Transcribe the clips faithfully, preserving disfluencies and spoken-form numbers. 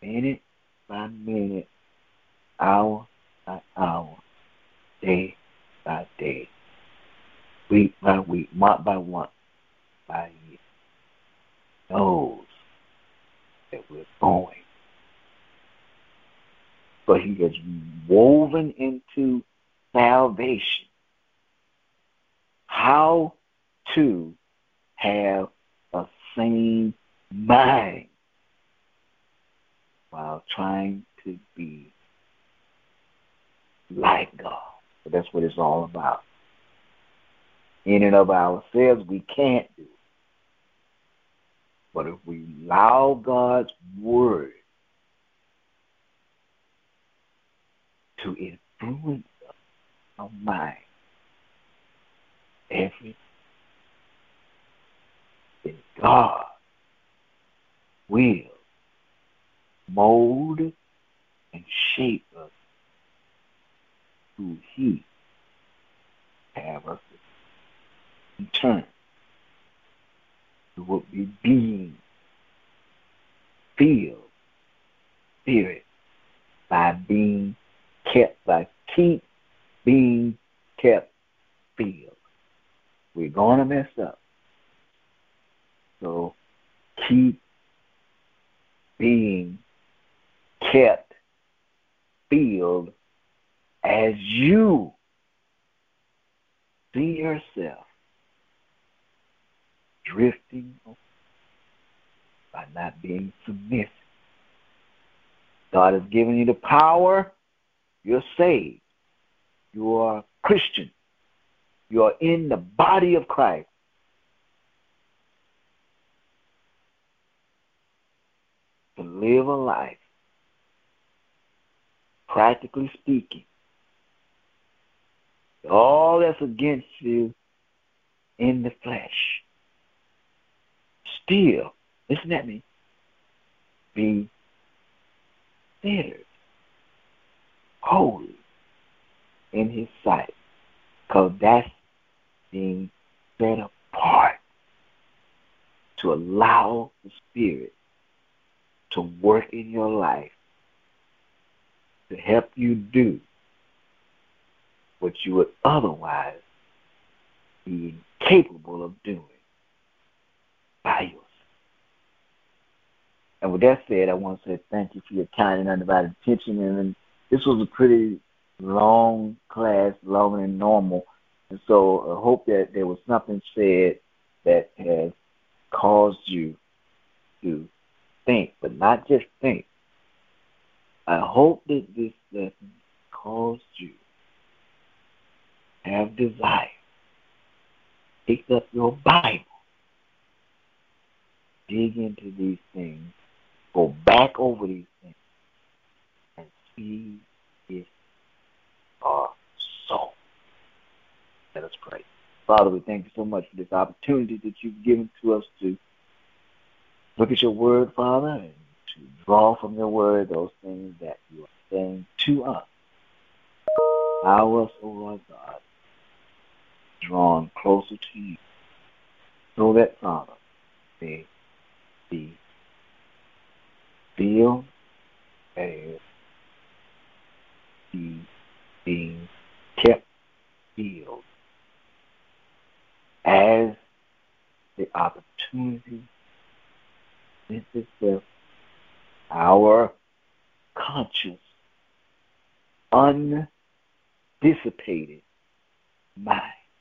minute by minute, hour by hour, day by day, week by week, month by month, by year, knows that we're going. But he has woven into salvation how to have a sane mind while trying to be like God. So that's what it's all about. In and of ourselves, we can't do it. But if we allow God's word to influence our mind every day, God will mold and shape us who he have us in turn to what we being, feel, spirit, by being kept, by keep being kept, feel. We're going to mess up. So keep being kept, filled as you see yourself drifting by not being submissive. God has given you the power. You're saved. You are a Christian. You are in the body of Christ. To live a life, practically speaking, all that's against you in the flesh. Still, listen at me, be considered holy in his sight. Because that's being set apart to allow the Spirit to work in your life to help you do what you would otherwise be incapable of doing by yourself. And with that said, I want to say thank you for your kind and undivided attention. And this was a pretty long class, longer than normal. And so I hope that there was something said that has caused you to think, but not just think. I hope that this lesson caused you to have desire. Pick up your Bible. Dig into these things. Go back over these things and see if are so. Let us pray. Father, we thank you so much for this opportunity that you've given to us to look at your word, Father, and to draw from your word those things that you are saying to us. Allow us, O Lord God, drawn closer to you, so that, Father, may be feel as he being kept filled as the opportunity presents itself, our conscious, undissipated mind,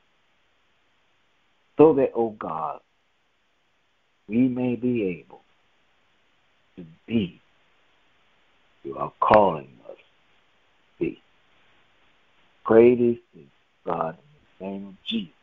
so that, oh God, we may be able to be who you are calling us to be. Pray these things, God, in the name of Jesus.